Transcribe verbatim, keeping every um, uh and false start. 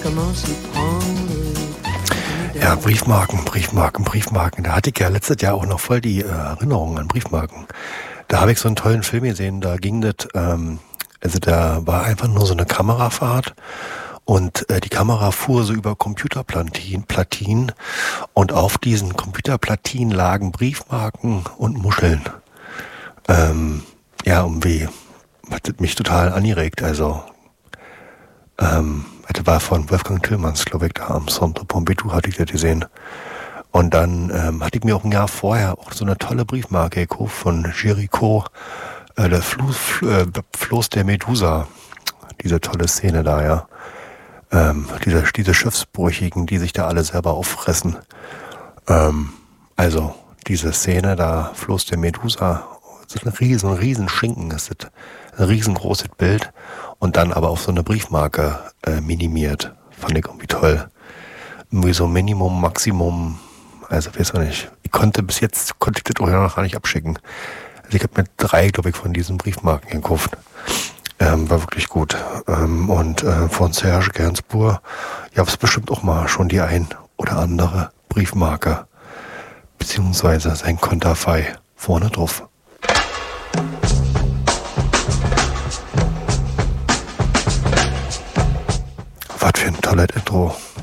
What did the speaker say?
Ja, Briefmarken, Briefmarken, Briefmarken. Da hatte ich ja letztes Jahr auch noch voll die äh, Erinnerungen an Briefmarken. Da habe ich so einen tollen Film gesehen, da ging das, ähm, also da war einfach nur so eine Kamerafahrt und äh, die Kamera fuhr so über Computerplatinen Platinen, und auf diesen Computerplatinen lagen Briefmarken und Muscheln. Ähm, ja, irgendwie hat das mich total angeregt, also ähm, das war von Wolfgang Tillmanns, glaube ich, da am Centre Pompidou hatte ich das gesehen. Und dann ähm, hatte ich mir auch ein Jahr vorher auch so eine tolle Briefmarke gekauft von Jericho, äh, der Fluss, äh, Floß der Medusa. Diese tolle Szene da, ja. Ähm, diese, diese Schiffsbrüchigen, die sich da alle selber auffressen. Ähm, also diese Szene da, Floß der Medusa, das ist ein riesen, riesen Schinken, das ist ein riesengroßes Bild und dann aber auf so eine Briefmarke äh, minimiert. Fand ich irgendwie toll. Irgendwie so Minimum, Maximum, also weiß ich nicht. Ich konnte bis jetzt, konnte ich das auch noch gar nicht abschicken. Also ich habe mir drei, glaube ich, von diesen Briefmarken gekauft. Ähm, war wirklich gut. Ähm, und äh, von Serge Gainsbourg, ich habe es bestimmt auch mal schon die ein oder andere Briefmarke, beziehungsweise sein Konterfei vorne drauf. Was für ein tolles Intro.